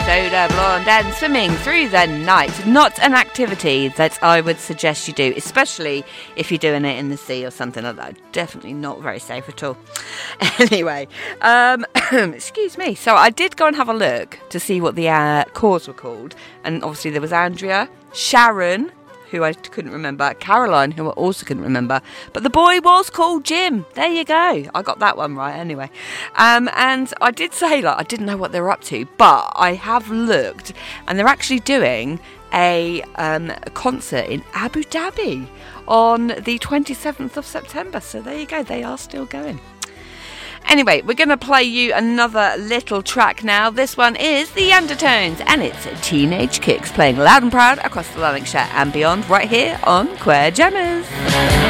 Soda Blonde and Swimming Through the Night. Not an activity that I would suggest you do, especially if you're doing it in the sea or something like that. Definitely not very safe at all. Anyway, excuse me. So I did go and have a look to see what the cores were called. And obviously there was Andrea, Sharon, who I couldn't remember, Caroline, who I also couldn't remember, but the boy was called Jim. There you go. I got that one right anyway. And I did say, I didn't know what they were up to, but I have looked, and they're actually doing a concert in Abu Dhabi on the 27th of September. So there you go. They are still going. Anyway, we're going to play you another little track now. This one is The Undertones, and it's Teenage Kicks playing loud and proud across the Lanarkshire and beyond right here on Queer Jammers.